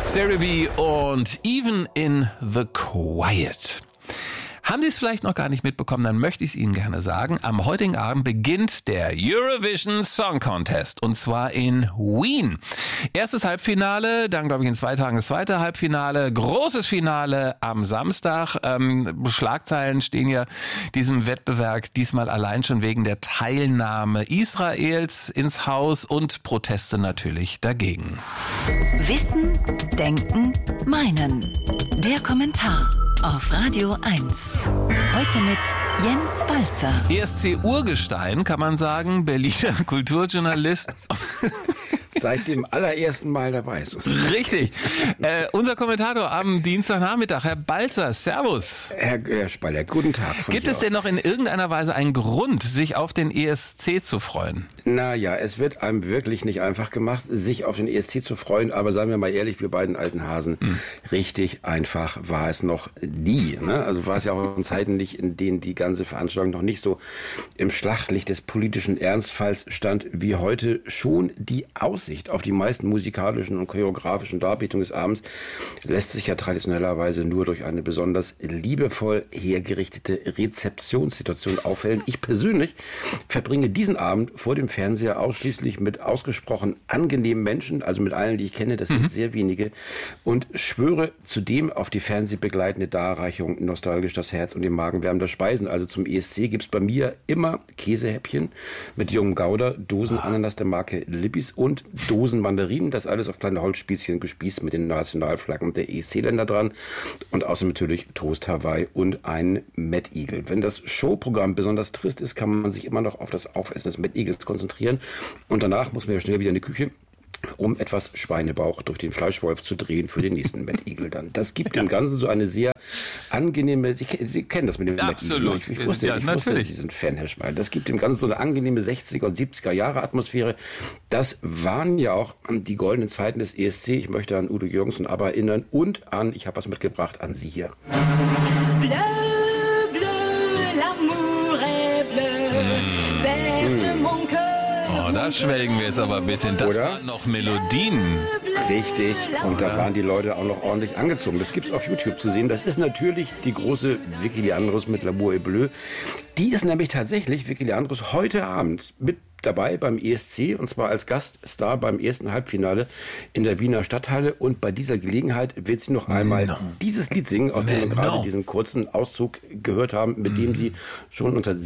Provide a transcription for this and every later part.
Sarah B. und Even in the Quiet. Haben Sie es vielleicht noch gar nicht mitbekommen, dann möchte ich es Ihnen gerne sagen. Am heutigen Abend beginnt der Eurovision Song Contest und zwar in Wien. Erstes Halbfinale, dann glaube ich in 2 Tagen das zweite Halbfinale, großes Finale am Samstag. Schlagzeilen stehen ja diesem Wettbewerb diesmal allein schon wegen der Teilnahme Israels ins Haus und Proteste natürlich dagegen. Wissen, Denken, Meinen. Der Kommentar auf Radio 1. Heute mit Jens Balzer. ESC-Urgestein, kann man sagen, Berliner Kulturjournalist. Seit dem allerersten Mal dabei ist es. Richtig. Unser Kommentator am Dienstagnachmittag, Herr Balzer, Servus. Herr Spaller, guten Tag. Gibt es denn noch in irgendeiner Weise einen Grund, sich auf den ESC zu freuen? Naja, es wird einem wirklich nicht einfach gemacht, sich auf den ESC zu freuen, aber seien wir mal ehrlich, wir beiden alten Hasen, richtig einfach war es noch nie. Ne? Also war es ja auch in Zeiten nicht, in denen die ganze Veranstaltung noch nicht so im Schlachtlicht des politischen Ernstfalls stand wie heute. Schon die Aussicht auf die meisten musikalischen und choreografischen Darbietungen des Abends lässt sich ja traditionellerweise nur durch eine besonders liebevoll hergerichtete Rezeptionssituation aufhellen. Ich persönlich verbringe diesen Abend vor dem Fernseher ausschließlich mit ausgesprochen angenehmen Menschen, also mit allen, die ich kenne, das sind sehr wenige, und schwöre zudem auf die fernsehbegleitende Darreichung nostalgisch das Herz und den Magen wärmender Speisen. Also zum ESC gibt es bei mir immer Käsehäppchen mit jungem Gouda, Dosen Ananas der Marke Lippis und Dosen Mandarinen, das alles auf kleine Holzspießchen gespießt mit den Nationalflaggen der ESC-Länder dran und außerdem natürlich Toast Hawaii und ein Mad Eagle. Wenn das Showprogramm besonders trist ist, kann man sich immer noch auf das Aufessen des Mad Eagles konzentrieren und danach muss man ja schnell wieder in die Küche, um etwas Schweinebauch durch den Fleischwolf zu drehen für den nächsten Mad Eagle dann. Das gibt dem Ganzen so eine sehr angenehme, Sie kennen das mit dem Mad Eagle. Ich wusste, Sie sind Fan, Herr Schmeil. Das gibt dem Ganzen so eine angenehme 60er und 70er Jahre Atmosphäre. Das waren ja auch die goldenen Zeiten des ESC. Ich möchte an Udo Jürgens und ABBA erinnern und an, ich habe was mitgebracht, an Sie hier. Bleu, bleu, l'amour est bleu, berce mon cœur. Oh, da schwelgen wir jetzt aber ein bisschen. Das waren noch Melodien. Richtig. Und da waren die Leute auch noch ordentlich angezogen. Das gibt's auf YouTube zu sehen. Das ist natürlich die große Vicky Leandros mit L'amour est bleu. Die ist nämlich tatsächlich, Vicky Leandros, heute Abend mit dabei beim ESC und zwar als Gaststar beim ersten Halbfinale in der Wiener Stadthalle und bei dieser Gelegenheit wird sie noch einmal dieses Lied singen, aus dem wir gerade diesen kurzen Auszug gehört haben, mit dem sie schon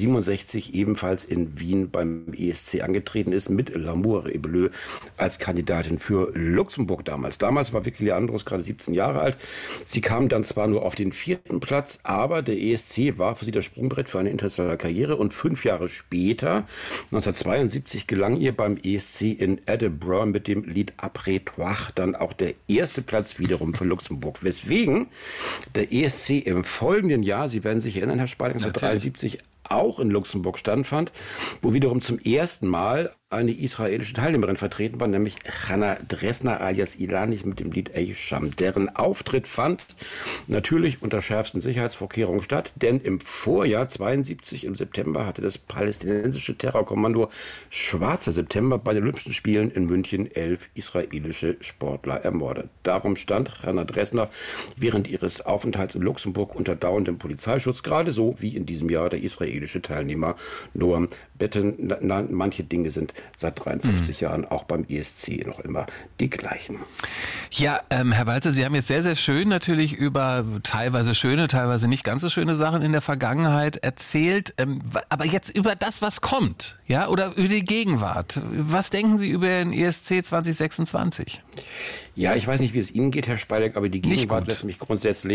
1967 ebenfalls in Wien beim ESC angetreten ist, mit L'amour est bleu als Kandidatin für Luxemburg damals. Damals war Vicky Leandros gerade 17 Jahre alt. Sie kam dann zwar nur auf den 4. Platz, aber der ESC war für sie das Sprungbrett für eine internationale Karriere und 5 Jahre später, 1972, gelang ihr beim ESC in Edinburgh mit dem Lied Après-Toi dann auch der erste Platz wiederum für Luxemburg. Weswegen der ESC im folgenden Jahr, Sie werden sich erinnern, Herr Spalding, 1973 auch in Luxemburg stattfand, wo wiederum zum ersten Mal eine israelische Teilnehmerin vertreten war, nämlich Hannah Dressner alias Ilanis mit dem Lied Ey Sham. Deren Auftritt fand natürlich unter schärfsten Sicherheitsvorkehrungen statt, denn im Vorjahr 72 im September hatte das palästinensische Terrorkommando Schwarzer September bei den Olympischen Spielen in München 11 israelische Sportler ermordet. Darum stand Hannah Dressner während ihres Aufenthalts in Luxemburg unter dauerndem Polizeischutz, gerade so wie in diesem Jahr der israelische Teilnehmer Noam Betten. Manche Dinge sind seit 53 Jahren auch beim ESC noch immer die gleichen. Ja, Herr Balzer, Sie haben jetzt sehr, sehr schön natürlich über teilweise schöne, teilweise nicht ganz so schöne Sachen in der Vergangenheit erzählt. Aber jetzt über das, was kommt, ja, oder über die Gegenwart. Was denken Sie über den ESC 2026? Ja, ich weiß nicht, wie es Ihnen geht, Herr Spalleck, aber die Gegenwart lässt mich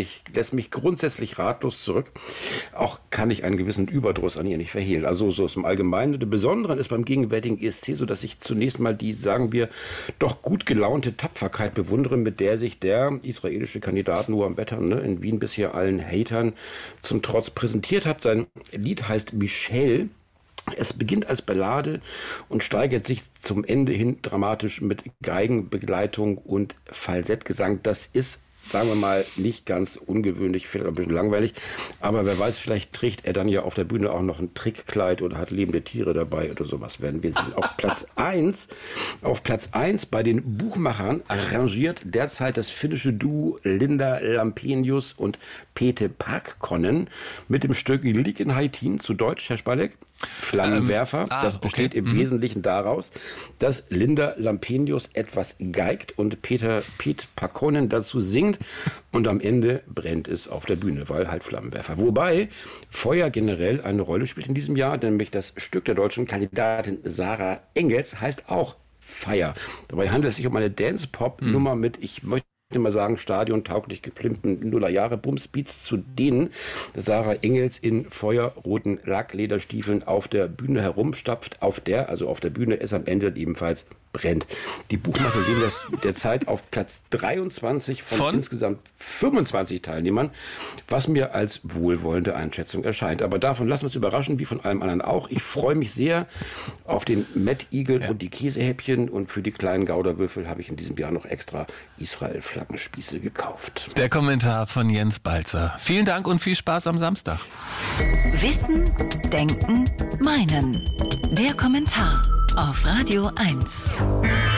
grundsätzlich ratlos zurück. Auch kann ich einen gewissen Überdruss an ihr nicht verhehlen. Also so ist im Allgemeinen. Das Besondere ist beim gegenwärtigen ESC so, dass ich zunächst mal die, sagen wir, doch gut gelaunte Tapferkeit bewundere, mit der sich der israelische Kandidat Noam Betten in Wien bisher allen Hatern zum Trotz präsentiert hat. Sein Lied heißt Michelle. Es beginnt als Ballade und steigert sich zum Ende hin dramatisch mit Geigenbegleitung und Falsettgesang. Das ist sagen wir mal, nicht ganz ungewöhnlich, vielleicht ein bisschen langweilig. Aber wer weiß, vielleicht trägt er dann ja auf der Bühne auch noch ein Trickkleid oder hat lebende Tiere dabei oder sowas, werden wir sehen. Auf Platz 1 bei den Buchmachern arrangiert derzeit das finnische Duo Linda Lampenius und Pete Parkkonen mit dem Stück Liken Haitin, zu Deutsch, Herr Spalleck. Flammenwerfer. Das besteht im Wesentlichen daraus, dass Linda Lampenius etwas geigt und Pete Parkkonen dazu singt und am Ende brennt es auf der Bühne, weil halt Flammenwerfer. Wobei Feuer generell eine Rolle spielt in diesem Jahr, nämlich das Stück der deutschen Kandidatin Sarah Engels heißt auch Fire. Dabei handelt es sich um eine Dance-Pop-Nummer mit, ich möchte mal sagen, stadiontauglich geplimpten Nullerjahre-Bumsbeats, zu denen Sarah Engels in feuerroten Lacklederstiefeln auf der Bühne herumstapft, auf der Bühne es am Ende ebenfalls brennt. Die Buchmacher sehen das derzeit auf Platz 23 von insgesamt 25 Teilnehmern, was mir als wohlwollende Einschätzung erscheint. Aber davon lassen wir uns überraschen, wie von allem anderen auch. Ich freue mich sehr auf den Mad Eagle und die Käsehäppchen, und für die kleinen Gouda-Würfel habe ich in diesem Jahr noch extra Israel-Flaggenspieße gekauft. Der Kommentar von Jens Balzer. Vielen Dank und viel Spaß am Samstag. Wissen, Denken, Meinen. Der Kommentar auf Radio 1.